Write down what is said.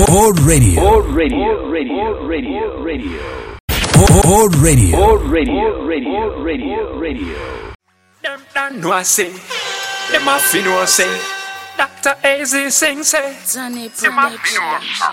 Old radio. Old radio. Old radio. Old radio. Radio. Old radio. Old radio. Radio. Radio. Radio. Them don't know I say. Them a fin know say. Dr. Easy sing say. Johnny Them a fin know.